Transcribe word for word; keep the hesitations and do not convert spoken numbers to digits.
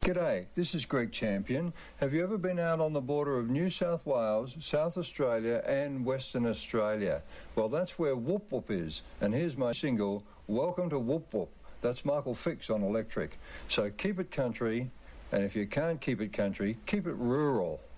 G'day, this is Greg Champion. Have you ever been out on the border of New South Wales, South Australia and Western Australia? Well, that's where Whoop Whoop is. And here's my single, Welcome to Whoop Whoop. That's Michael Fix on Electric. So keep it country, and if you can't keep it country, keep it rural.